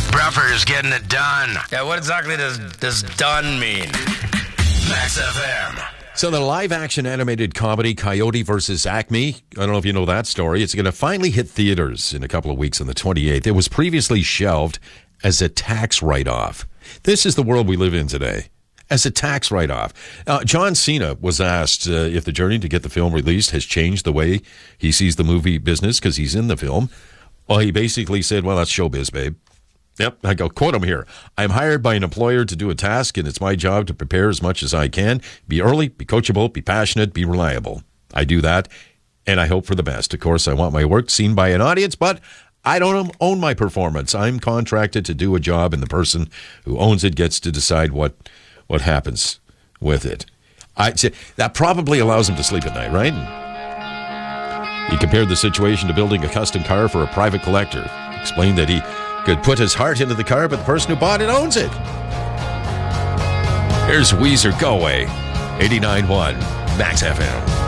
Bruffer's getting it done. Yeah, what exactly does done mean? Max FM. So the live-action animated comedy Coyote vs. Acme, I don't know if you know that story, it's going to finally hit theaters in a couple of weeks on the 28th. It was previously shelved as a tax write-off. This is the world we live in today. As a tax write-off. John Cena was asked if the journey to get the film released has changed the way he sees the movie business because he's in the film. Well, he basically said, well, that's showbiz, babe. Yep, I go quote him here. I'm hired by an employer to do a task, and it's my job to prepare as much as I can. Be early, be coachable, be passionate, be reliable. I do that, and I hope for the best. Of course, I want my work seen by an audience, but I don't own my performance. I'm contracted to do a job, and the person who owns it gets to decide what happens with it. That probably allows him to sleep at night, right? He compared the situation to building a custom car for a private collector. Explained that he could put his heart into the car, but the person who bought it owns it. Here's Weezer, Go Away, 89.1 Max FM.